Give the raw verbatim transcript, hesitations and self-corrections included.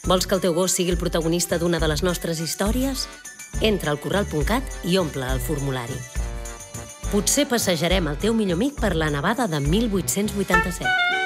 Vols que el teu gos sigui el protagonista d'una de les nostres històries? Entra al corral punt cat i omple el formulari. Potser passejarem el teu millor amic per la nevada de mil vuit-cents vuitanta-set.